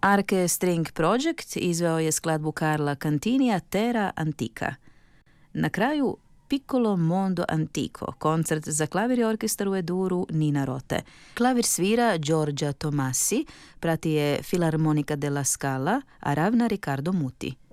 Arche String Project izveo je skladbu Carla Cantinija Terra Antica. Na kraju Piccolo Mondo Antico, koncert za klavir i orkestar u E-duru Nina Rote. Klavir svira Giorgia Tomassi, prati je Filarmonica della Scala, a ravna Riccardo Muti.